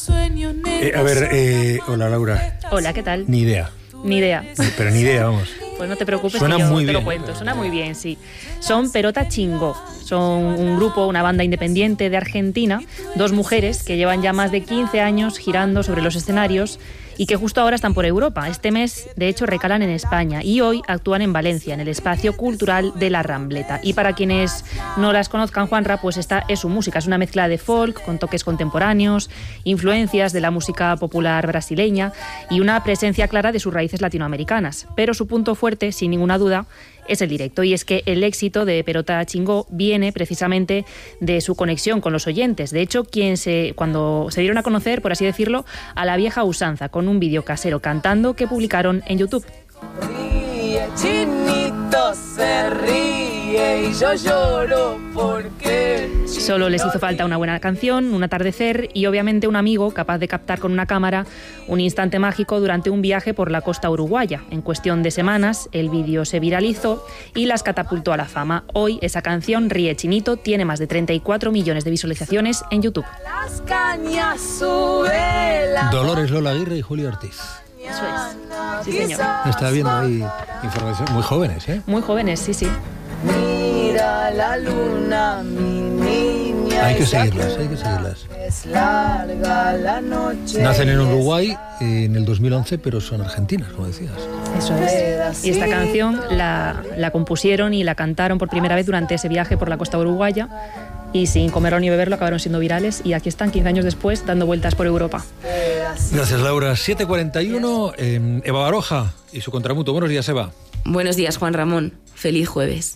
Hola Laura. Hola, ¿qué tal? Ni idea. Ni idea. Pero ni idea, vamos. Pues no te preocupes, suena que yo muy te bien. Lo cuento. Suena muy bien, sí. Son Perota Chingó. Son un grupo, una banda independiente de Argentina, dos mujeres que llevan ya más de 15 años girando sobre los escenarios y que justo ahora están por Europa. Este mes, de hecho, recalan en España y hoy actúan en Valencia, en el Espacio Cultural de la Rambleta. Y para quienes no las conozcan, Juanra, pues esta es su música. Es una mezcla de folk con toques contemporáneos, influencias de la música popular brasileña y una presencia clara de sus raíces latinoamericanas. Pero su punto fuerte, sin ninguna duda, es el directo, y es que el éxito de Perota Chingó viene precisamente de su conexión con los oyentes. De hecho, cuando se dieron a conocer, por así decirlo, a la vieja usanza, con un vídeo casero cantando que publicaron en YouTube. Ríe, chinito se ríe y yo lloro porque... Solo les hizo falta una buena canción, un atardecer y obviamente un amigo capaz de captar con una cámara un instante mágico durante un viaje por la costa uruguaya. En cuestión de semanas, el vídeo se viralizó y las catapultó a la fama. Hoy esa canción, Ríe Chinito, tiene más de 34 millones de visualizaciones en YouTube. Las cañas sube la... Dolores Lola Aguirre y Julio Ortiz. Eso es. Sí, señor. Estaba viendo ahí información. Muy jóvenes, ¿eh? Muy jóvenes, sí, sí. Mira la luna, mi niña. Hay que seguirlas. Es larga la noche. Nacen en Uruguay en el 2011, pero son argentinas, como decías. Eso es. Y esta canción la compusieron y la cantaron por primera vez durante ese viaje por la costa uruguaya y sin comerlo ni beberlo acabaron siendo virales y aquí están 15 años después dando vueltas por Europa. Gracias, Laura. 7:41, Eva Baroja y su contramuto. Buenos días, Eva. Buenos días, Juan Ramón. Feliz jueves.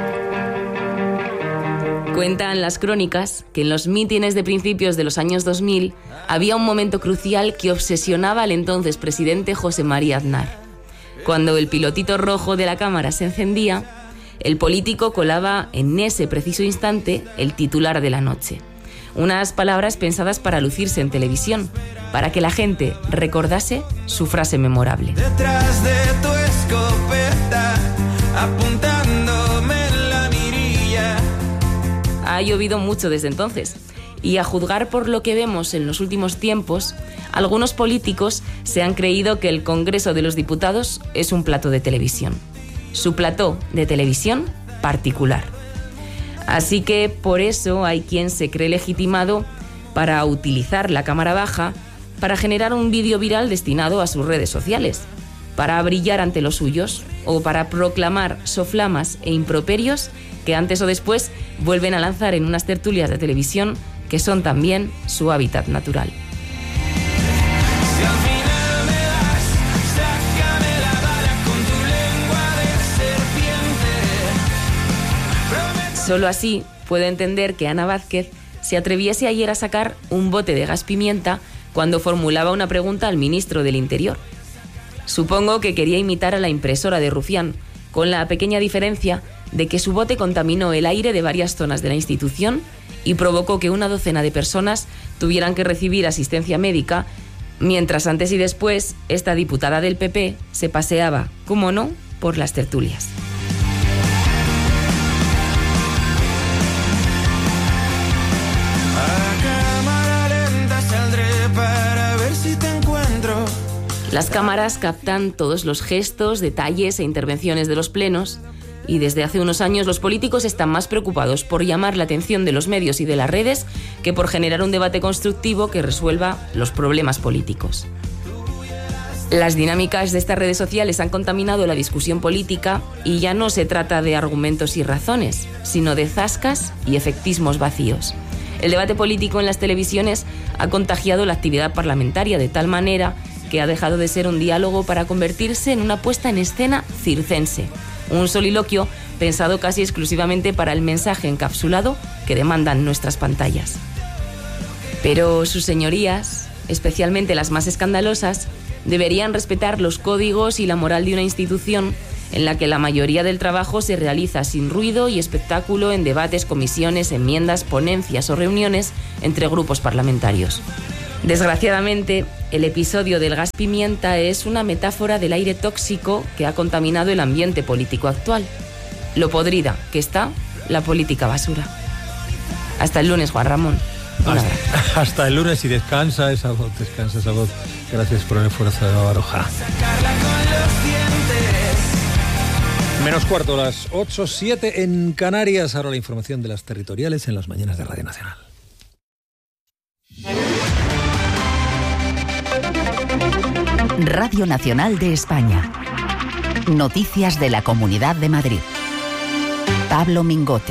Cuentan las crónicas que en los mítines de principios de los años 2000 había un momento crucial que obsesionaba al entonces presidente José María Aznar. Cuando el pilotito rojo de la cámara se encendía, el político colaba en ese preciso instante el titular de la noche. Unas palabras pensadas para lucirse en televisión, para que la gente recordase su frase memorable. Detrás de tu escopeta, apuntándome en la mirilla. Ha llovido mucho desde entonces, y a juzgar por lo que vemos en los últimos tiempos, algunos políticos se han creído que el Congreso de los Diputados es un plató de televisión. Su plató de televisión particular. Así que por eso hay quien se cree legitimado para utilizar la cámara baja para generar un vídeo viral destinado a sus redes sociales, para brillar ante los suyos o para proclamar soflamas e improperios que antes o después vuelven a lanzar en unas tertulias de televisión que son también su hábitat natural. Si al final me das, sácame la bala con tu lengua de serpiente. Solo así puedo entender que Ana Vázquez se atreviese ayer a sacar un bote de gas pimienta cuando formulaba una pregunta al ministro del Interior. Supongo que quería imitar a la impresora de Rufián, con la pequeña diferencia de que su bote contaminó el aire de varias zonas de la institución y provocó que una docena de personas tuvieran que recibir asistencia médica, mientras antes y después esta diputada del PP se paseaba, como no, por las tertulias. A cámara lenta saldré para ver si te encuentro. Las cámaras captan todos los gestos, detalles e intervenciones de los plenos y desde hace unos años los políticos están más preocupados por llamar la atención de los medios y de las redes que por generar un debate constructivo que resuelva los problemas políticos. Las dinámicas de estas redes sociales han contaminado la discusión política y ya no se trata de argumentos y razones, sino de zascas y efectismos vacíos. El debate político en las televisiones ha contagiado la actividad parlamentaria de tal manera que ha dejado de ser un diálogo para convertirse en una puesta en escena circense, un soliloquio pensado casi exclusivamente para el mensaje encapsulado que demandan nuestras pantallas. Pero sus señorías, especialmente las más escandalosas, deberían respetar los códigos y la moral de una institución en la que la mayoría del trabajo se realiza sin ruido y espectáculo en debates, comisiones, enmiendas, ponencias o reuniones entre grupos parlamentarios. Desgraciadamente, el episodio del gas pimienta es una metáfora del aire tóxico que ha contaminado el ambiente político actual. Lo podrida que está la política basura. Hasta el lunes, Juan Ramón. Hasta el lunes y descansa esa voz. Gracias por el esfuerzo de Eva Baroja. Menos cuarto, las 8:07 en Canarias. Ahora la información de las territoriales en las mañanas de Radio Nacional. Radio Nacional de España. Noticias de la Comunidad de Madrid. Pablo Mingote.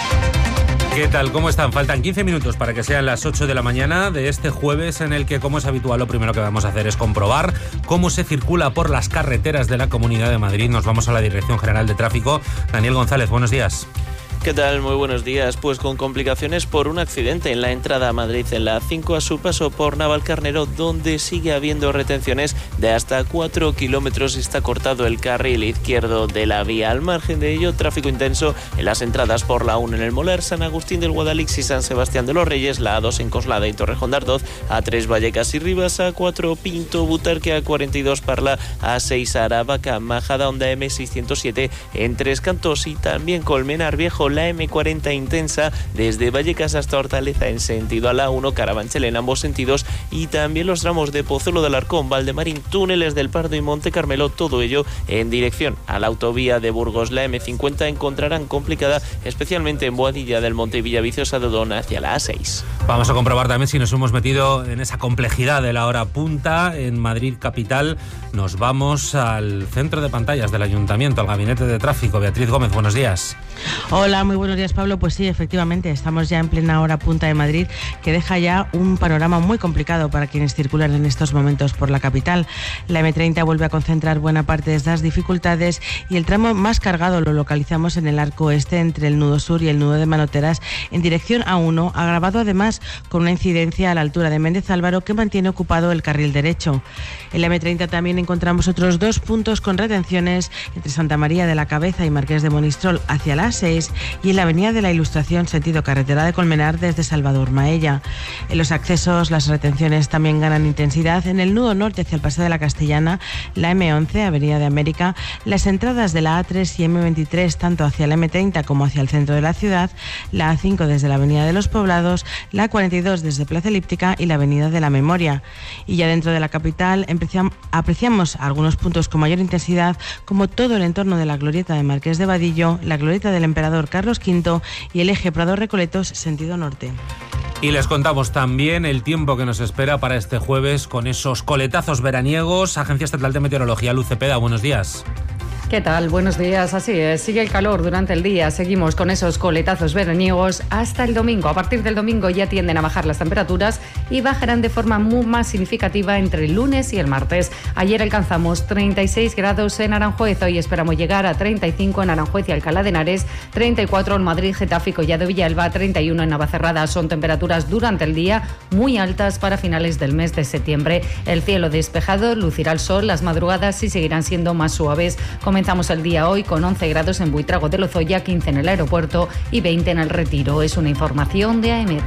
¿Qué tal? ¿Cómo están? Faltan 15 minutos para que sean las 8 de la mañana de este jueves, en el que, como es habitual, lo primero que vamos a hacer es comprobar cómo se circula por las carreteras de la Comunidad de Madrid. Nos vamos a la Dirección General de Tráfico. Daniel González, buenos días. ¿Qué tal? Muy buenos días. Pues con complicaciones por un accidente en la entrada a Madrid en la A5 a su paso por Navalcarnero, donde sigue habiendo retenciones de hasta 4 kilómetros y está cortado el carril izquierdo de la vía. Al margen de ello, tráfico intenso en las entradas por la 1 en el Molar, San Agustín del Guadalix y San Sebastián de los Reyes, la A2 en Coslada y Torrejón de Ardoz, A3 Vallecas y Rivas, A4 Pinto Butarque, A42 Parla, A6 Aravaca, Majada Honda M607 en Tres Cantos y también Colmenar Viejo, la M40 intensa desde Vallecas hasta Hortaleza en sentido a la 1, Carabanchel en ambos sentidos, y también los tramos de Pozuelo de Alarcón, Valdemarín, túneles del Pardo y Monte Carmelo, todo ello en dirección a la autovía de Burgos. La M50 encontrarán complicada especialmente en Boadilla del Monte y Villaviciosa de Odón hacia la A6. Vamos a comprobar también si nos hemos metido en esa complejidad de la hora punta. En Madrid capital nos vamos al centro de pantallas del Ayuntamiento, al Gabinete de Tráfico. Beatriz Gómez, buenos días. Hola, muy buenos días, Pablo. Pues sí, efectivamente, estamos ya en plena hora punta de Madrid, que deja ya un panorama muy complicado para quienes circulan en estos momentos por la capital. La M30 vuelve a concentrar buena parte de estas dificultades y el tramo más cargado lo localizamos en el arco este entre el nudo sur y el nudo de Manoteras en dirección A1, agravado además con una incidencia a la altura de Méndez Álvaro que mantiene ocupado el carril derecho. En la M30 también encontramos otros 2 puntos con retenciones entre Santa María de la Cabeza y Marqués de Monistrol hacia la A6 y en la Avenida de la Ilustración sentido carretera de Colmenar desde Salvador Maella. En los accesos las retenciones también ganan intensidad en el nudo norte hacia el Paseo de la Castellana, la M11, Avenida de América, las entradas de la A3 y M23 tanto hacia la M30 como hacia el centro de la ciudad, la A5 desde la Avenida de los Poblados, la A42 desde Plaza Elíptica y la Avenida de la Memoria. Y ya dentro de la capital apreciamos algunos puntos con mayor intensidad, como todo el entorno de la glorieta de Marqués de Vadillo, la glorieta del Emperador Carlos V y el eje Prado-Recoletos sentido norte. Y les contamos también el tiempo que nos espera para este jueves con esos coletazos veraniegos. Agencia Estatal de Meteorología, Luz Cepeda, buenos días. ¿Qué tal? Buenos días. Así es, sigue el calor durante el día. Seguimos con esos coletazos veraniegos hasta el domingo. A partir del domingo ya tienden a bajar las temperaturas y bajarán de forma muy más significativa entre el lunes y el martes. Ayer alcanzamos 36 grados en Aranjuez. Hoy esperamos llegar a 35 en Aranjuez y Alcalá de Henares, 34 en Madrid, Getafe y Collado Villalba, 31 en Navacerrada. Son temperaturas durante el día muy altas para finales del mes de septiembre. El cielo despejado, lucirá el sol, las madrugadas y seguirán siendo más suaves. Comenzamos el día hoy con 11 grados en Buitrago de Lozoya, 15 en el aeropuerto y 20 en el Retiro. Es una información de AEMET.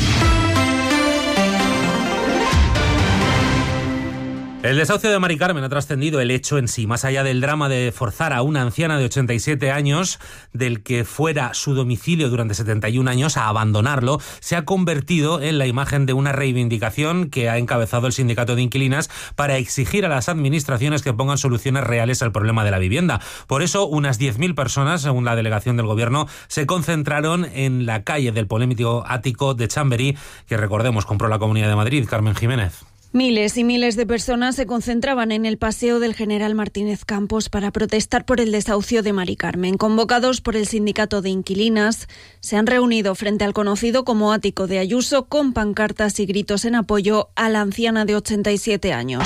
El desahucio de Mari Carmen ha trascendido el hecho en sí, más allá del drama de forzar a una anciana de 87 años, del que fuera su domicilio durante 71 años, a abandonarlo, se ha convertido en la imagen de una reivindicación que ha encabezado el sindicato de inquilinas para exigir a las administraciones que pongan soluciones reales al problema de la vivienda. Por eso, unas 10.000 personas, según la delegación del Gobierno, se concentraron en la calle del polémico ático de Chamberí, que recordemos compró la Comunidad de Madrid. Carmen Jiménez. Miles y miles de personas se concentraban en el Paseo del General Martínez Campos para protestar por el desahucio de Mari Carmen. Convocados por el sindicato de inquilinas, se han reunido frente al conocido como ático de Ayuso con pancartas y gritos en apoyo a la anciana de 87 años.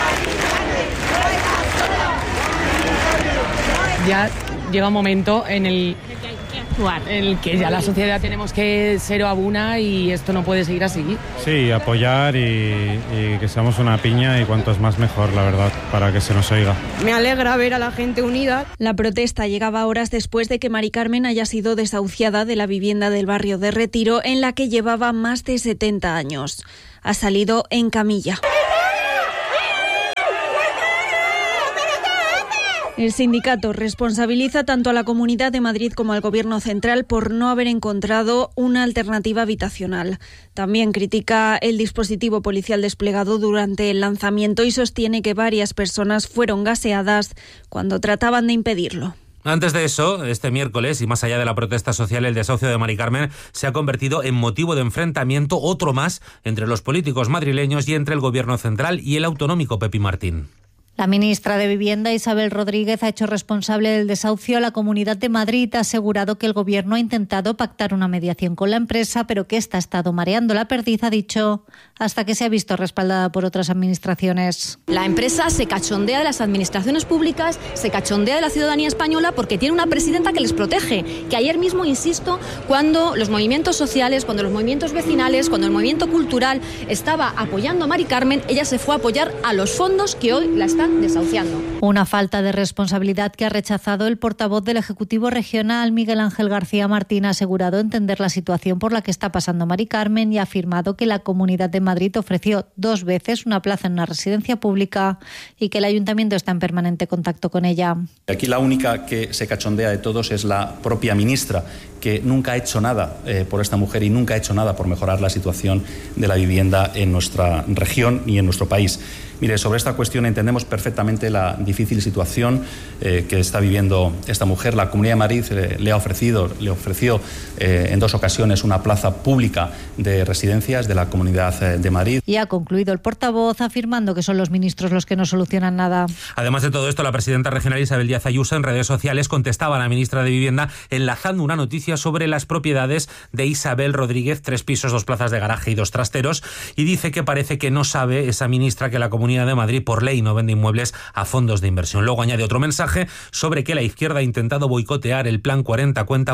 Ya llega un momento en el que ya la sociedad tenemos que ser abuna y esto no puede seguir así. Sí, apoyar y que seamos una piña y cuantos más mejor, la verdad, para que se nos oiga. Me alegra ver a la gente unida. La protesta llegaba horas después de que Mari Carmen haya sido desahuciada de la vivienda del barrio de Retiro, en la que llevaba más de 70 años. Ha salido en camilla. El sindicato responsabiliza tanto a la Comunidad de Madrid como al Gobierno central por no haber encontrado una alternativa habitacional. También critica el dispositivo policial desplegado durante el lanzamiento y sostiene que varias personas fueron gaseadas cuando trataban de impedirlo. Antes de eso, este miércoles, y más allá de la protesta social, el desahucio de Mari Carmen se ha convertido en motivo de enfrentamiento, otro más, entre los políticos madrileños y entre el Gobierno central y el autonómico Pepi Martín. La ministra de Vivienda, Isabel Rodríguez, ha hecho responsable del desahucio a la Comunidad de Madrid. Ha asegurado que el Gobierno ha intentado pactar una mediación con la empresa, pero que ésta ha estado mareando la perdiz, ha dicho, hasta que se ha visto respaldada por otras administraciones. La empresa se cachondea de las administraciones públicas, se cachondea de la ciudadanía española porque tiene una presidenta que les protege. Que ayer mismo, insisto, cuando los movimientos sociales, cuando los movimientos vecinales, cuando el movimiento cultural estaba apoyando a Mari Carmen, ella se fue a apoyar a los fondos que hoy la están desahuciando. Una falta de responsabilidad que ha rechazado el portavoz del Ejecutivo Regional, Miguel Ángel García Martín. Ha asegurado entender la situación por la que está pasando Mari Carmen y ha afirmado que la Comunidad de Madrid ofreció 2 veces una plaza en una residencia pública y que el Ayuntamiento está en permanente contacto con ella. Aquí la única que se cachondea de todos es la propia ministra, que nunca ha hecho nada por esta mujer y nunca ha hecho nada por mejorar la situación de la vivienda en nuestra región y en nuestro país. Mire, sobre esta cuestión entendemos perfectamente la difícil situación que está viviendo esta mujer. La Comunidad de Madrid le ofreció en 2 ocasiones una plaza pública de residencias de la Comunidad de Madrid. Y ha concluido el portavoz afirmando que son los ministros los que no solucionan nada. Además de todo esto, la presidenta regional Isabel Díaz Ayuso en redes sociales contestaba a la ministra de Vivienda enlazando una noticia sobre las propiedades de Isabel Rodríguez, 3 pisos, 2 plazas de garaje y 2 trasteros, y dice que parece que no sabe esa ministra que la Comunidad de Madrid por ley no vende inmuebles a fondos de inversión. Luego añade otro mensaje sobre que la izquierda ha intentado boicotear el plan 40-40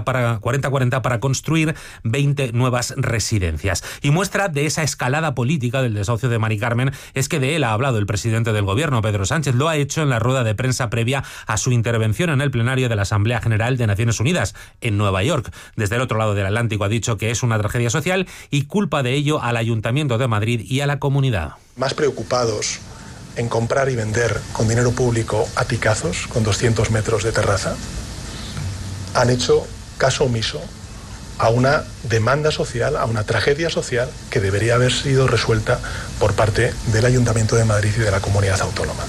para construir 20 nuevas residencias. Y muestra de esa escalada política del desahucio de Mari Carmen es que de él ha hablado el presidente del Gobierno, Pedro Sánchez. Lo ha hecho en la rueda de prensa previa a su intervención en el plenario de la Asamblea General de Naciones Unidas en Nueva York. Desde el otro lado del Atlántico ha dicho que es una tragedia social y culpa de ello al Ayuntamiento de Madrid y a la comunidad. Más preocupados en comprar y vender con dinero público aticazos con 200 metros de terraza, han hecho caso omiso a una demanda social, a una tragedia social que debería haber sido resuelta por parte del Ayuntamiento de Madrid y de la Comunidad Autónoma.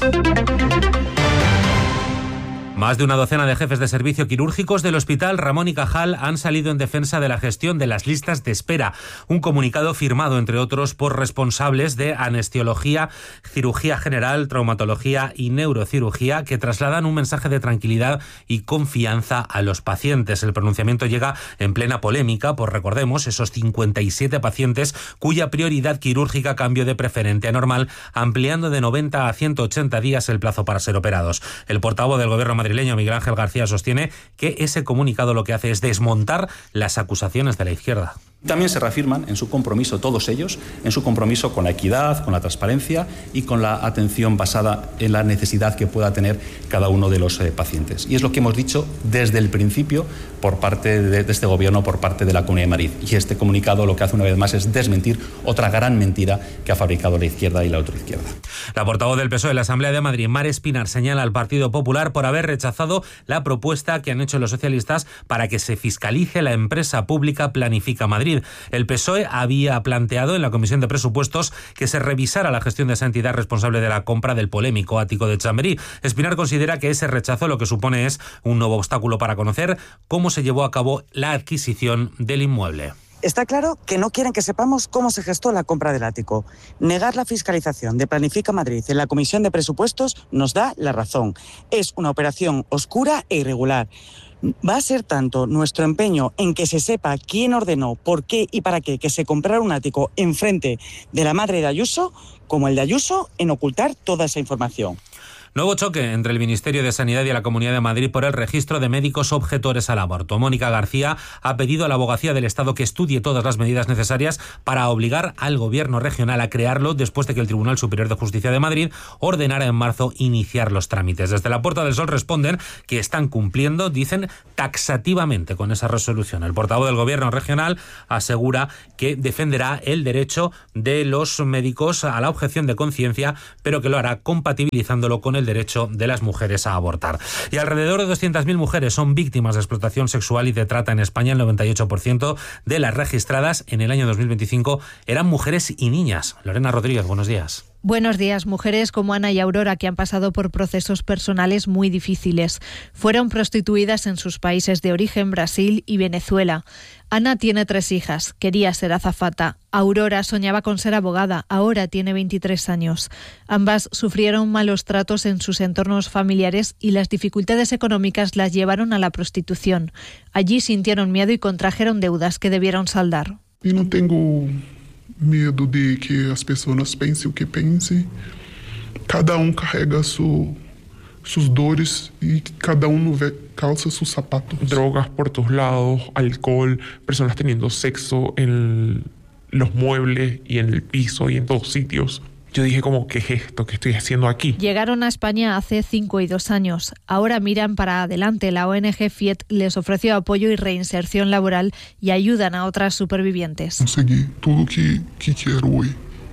Más de una docena de jefes de servicio quirúrgicos del Hospital Ramón y Cajal han salido en defensa de la gestión de las listas de espera. Un comunicado firmado, entre otros, por responsables de anestesiología, cirugía general, traumatología y neurocirugía, que trasladan un mensaje de tranquilidad y confianza a los pacientes. El pronunciamiento llega en plena polémica por, recordemos, esos 57 pacientes cuya prioridad quirúrgica cambió de preferente a normal, ampliando de 90 a 180 días el plazo para ser operados. El portavoz del Gobierno madrileño, Miguel Ángel García, sostiene que ese comunicado lo que hace es desmontar las acusaciones de la izquierda. También se reafirman en su compromiso, todos ellos, en su compromiso con la equidad, con la transparencia y con la atención basada en la necesidad que pueda tener cada uno de los pacientes. Y es lo que hemos dicho desde el principio por parte de este Gobierno, por parte de la Comunidad de Madrid. Y este comunicado lo que hace una vez más es desmentir otra gran mentira que ha fabricado la izquierda y la ultraizquierda. La portavoz del PSOE en la Asamblea de Madrid, Mar Espinar, señala al Partido Popular por haber rechazado la propuesta que han hecho los socialistas para que se fiscalice la empresa pública Planifica Madrid. El PSOE había planteado en la Comisión de Presupuestos que se revisara la gestión de esa entidad responsable de la compra del polémico ático de Chamberí. Espinar considera que ese rechazo lo que supone es un nuevo obstáculo para conocer cómo se llevó a cabo la adquisición del inmueble. Está claro que no quieren que sepamos cómo se gestó la compra del ático. Negar la fiscalización de Planifica Madrid en la Comisión de Presupuestos nos da la razón. Es una operación oscura e irregular. Va a ser tanto nuestro empeño en que se sepa quién ordenó, por qué y para qué que se comprara un ático enfrente de la madre de Ayuso, como el de Ayuso en ocultar toda esa información. Nuevo choque entre el Ministerio de Sanidad y la Comunidad de Madrid por el registro de médicos objetores al aborto. Mónica García ha pedido a la Abogacía del Estado que estudie todas las medidas necesarias para obligar al Gobierno regional a crearlo después de que el Tribunal Superior de Justicia de Madrid ordenara en marzo iniciar los trámites. Desde la Puerta del Sol responden que están cumpliendo, dicen, taxativamente con esa resolución. El portavoz del Gobierno regional asegura que defenderá el derecho de los médicos a la objeción de conciencia, pero que lo hará compatibilizándolo con el derecho de las mujeres a abortar. Y alrededor de 200.000 mujeres son víctimas de explotación sexual y de trata en España. El 98% de las registradas en el año 2025 eran mujeres y niñas. Lorena Rodríguez, buenos días. Buenos días. Mujeres como Ana y Aurora, que han pasado por procesos personales muy difíciles. Fueron prostituidas en sus países de origen, Brasil y Venezuela. Ana tiene 3 hijas. Quería ser azafata. Aurora soñaba con ser abogada. Ahora tiene 23 años. Ambas sufrieron malos tratos en sus entornos familiares y las dificultades económicas las llevaron a la prostitución. Allí sintieron miedo y contrajeron deudas que debieron saldar. Y no tengo medo de que as pessoas pensem o que pensem. Cada carrega sus dores y cada uno calza sus zapatos. Drogas por todos lados, alcohol, personas teniendo sexo en los muebles y en el piso y en todos sitios. Yo dije como, ¿qué es esto que estoy haciendo aquí? Llegaron a España hace 5 y 2 años. Ahora miran para adelante. La ONG FIET les ofreció apoyo y reinserción laboral y ayudan a otras supervivientes. Conseguí todo lo que quiero hoy.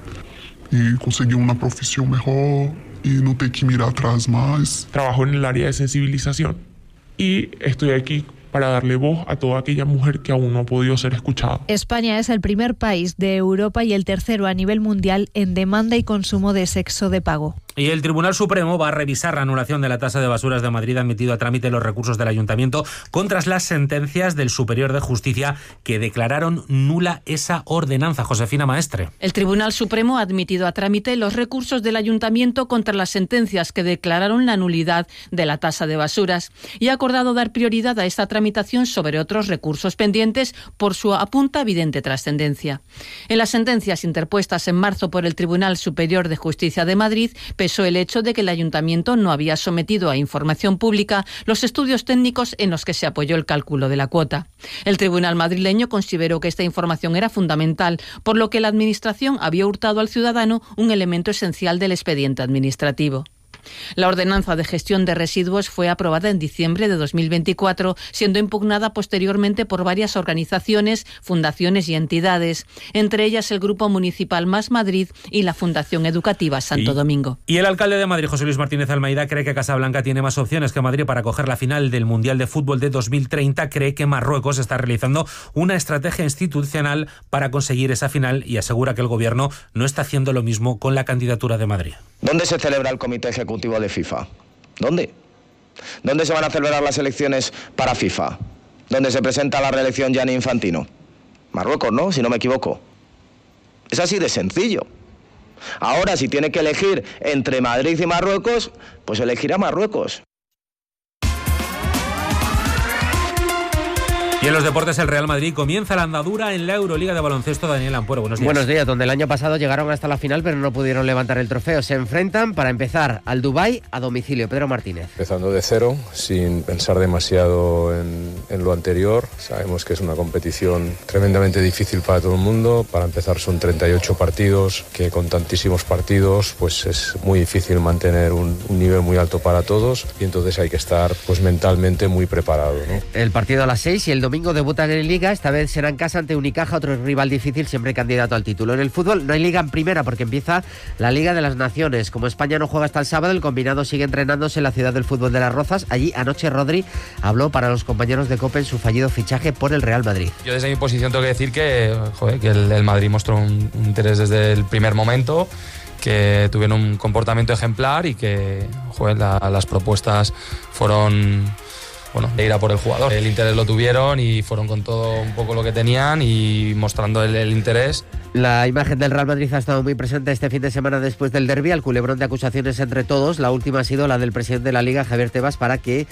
Y conseguí una profesión mejor y no tengo que mirar atrás más. Trabajo en el área de sensibilización y estoy aquí para darle voz a toda aquella mujer que aún no ha podido ser escuchada. España es el primer país de Europa y el tercero a nivel mundial en demanda y consumo de sexo de pago. Y el Tribunal Supremo va a revisar la anulación de la tasa de basuras de Madrid. Ha admitido a trámite los recursos del Ayuntamiento contra las sentencias del Superior de Justicia que declararon nula esa ordenanza. Josefina Maestre. El Tribunal Supremo ha admitido a trámite los recursos del Ayuntamiento contra las sentencias que declararon la nulidad de la tasa de basuras y ha acordado dar prioridad a esta tramitación sobre otros recursos pendientes por su apunta evidente trascendencia. En las sentencias interpuestas en marzo por el Tribunal Superior de Justicia de Madrid, pesó el hecho de que el Ayuntamiento no había sometido a información pública los estudios técnicos en los que se apoyó el cálculo de la cuota. El Tribunal madrileño consideró que esta información era fundamental, por lo que la Administración había hurtado al ciudadano un elemento esencial del expediente administrativo. La ordenanza de gestión de residuos fue aprobada en diciembre de 2024, siendo impugnada posteriormente por varias organizaciones, fundaciones y entidades, entre ellas el Grupo Municipal Más Madrid y la Fundación Educativa Santo Domingo. Y el alcalde de Madrid, José Luis Martínez Almeida, cree que Casablanca tiene más opciones que Madrid para acoger la final del Mundial de Fútbol de 2030. Cree que Marruecos está realizando una estrategia institucional para conseguir esa final y asegura que el gobierno no está haciendo lo mismo con la candidatura de Madrid. ¿Dónde se celebra el Comité Ejecutivo de FIFA? ¿Dónde? ¿Dónde se van a celebrar las elecciones para FIFA? ¿Dónde se presenta la reelección Gianni Infantino? Marruecos, ¿no? Si no me equivoco. Es así de sencillo. Ahora, si tiene que elegir entre Madrid y Marruecos, pues elegirá Marruecos. Y en los deportes, el Real Madrid comienza la andadura en la Euroliga de baloncesto. Daniel Ampuero, buenos días. Buenos días, donde el año pasado llegaron hasta la final, pero no pudieron levantar el trofeo. Se enfrentan, para empezar, al Dubái a domicilio. Pedro Martínez. Empezando de cero, sin pensar demasiado en lo anterior. Sabemos que es una competición tremendamente difícil para todo el mundo. Para empezar, son 38 partidos, que con tantísimos partidos, pues es muy difícil mantener un nivel muy alto para todos. Y entonces hay que estar pues mentalmente muy preparado, ¿no? El partido a las 6 y el domingo debutan en Liga. Esta vez será en casa ante Unicaja, otro rival difícil, siempre candidato al título. En el fútbol no hay Liga en primera porque empieza la Liga de las Naciones. Como España no juega hasta el sábado, el combinado sigue entrenándose en la ciudad del fútbol de Las Rozas. Allí anoche Rodri habló para los compañeros de COPE en su fallido fichaje por el Real Madrid. Yo desde mi posición tengo que decir que el Madrid mostró un interés desde el primer momento, que tuvieron un comportamiento ejemplar y que las propuestas fueron de ir a por el jugador. El interés lo tuvieron y fueron con todo un poco lo que tenían y mostrando el interés. La imagen del Real Madrid ha estado muy presente este fin de semana después del derbi, al culebrón de acusaciones entre todos. La última ha sido la del presidente de la Liga, Javier Tebas, para el que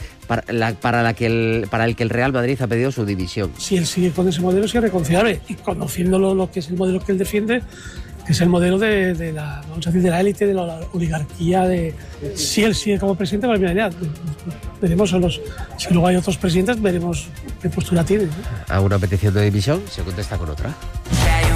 el Real Madrid ha pedido su dimisión. Si él sigue con ese modelo, es irreconciliable. Y conociendo lo que es el modelo que él defiende, que es el modelo de la, vamos a decir, de la élite, de la oligarquía, si él sigue como presidente, pues mira, veremos si luego hay otros presidentes, veremos qué postura tiene, ¿no? A una petición de dimisión se contesta con otra.